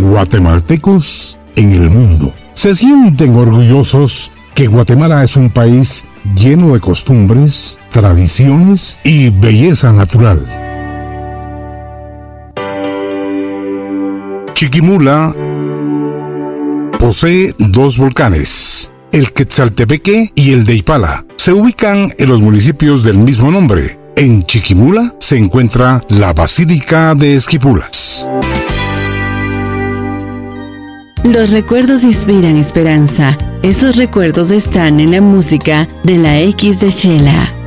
guatemaltecos en el mundo. Se sienten orgullosos que Guatemala es un país lleno de costumbres, tradiciones y belleza natural. Chiquimula posee 2 volcanes, el Quetzaltepeque y el de Ipala. Se ubican en los municipios del mismo nombre. En Chiquimula se encuentra la Basílica de Esquipulas. Los recuerdos inspiran esperanza. Esos recuerdos están en la música de la X de Chela.